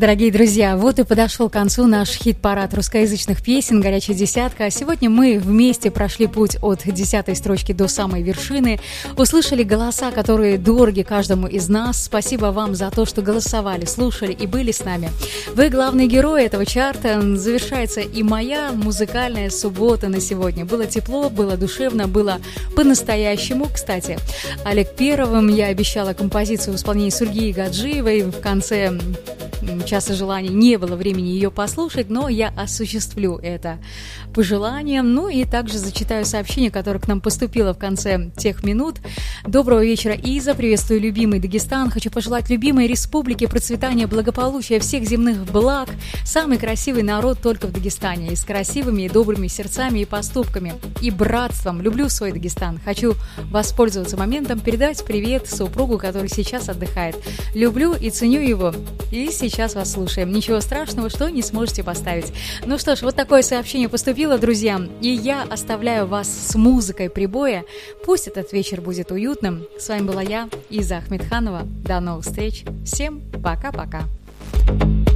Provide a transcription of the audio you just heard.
Дорогие друзья, вот и подошел к концу наш хит-парад русскоязычных песен «Горячая десятка». Сегодня мы вместе прошли путь от 10-й строчки до самой вершины, услышали голоса, которые дороги каждому из нас. Спасибо вам за то, что голосовали, слушали и были с нами. Вы главные герои этого чарта. Завершается и моя музыкальная суббота на сегодня. Было тепло, было душевно, было по-настоящему. Кстати, Олег Первым я обещала композицию в исполнении Сургии Гаджиевой. В конце «Часа желаний» не было времени ее послушать, но я осуществлю это пожелание. Ну и также зачитаю сообщение, которое к нам поступило в конце тех минут. Доброго вечера, Иза. Приветствую любимый Дагестан. Хочу пожелать любимой республике процветания, благополучия, всех земных благ. Самый красивый народ только в Дагестане. И с красивыми и добрыми сердцами и поступками. И братством. Люблю свой Дагестан. Хочу воспользоваться моментом, передать привет супругу, который сейчас отдыхает. Люблю и ценю его. И сейчас вас слушаем. Ничего страшного, что не сможете поставить. Ну что ж, вот такое сообщение поступило, друзья. И я оставляю вас с музыкой прибоя. Пусть этот вечер будет уютным. С вами была я, Иза Ахмедханова. До новых встреч. Всем пока-пока.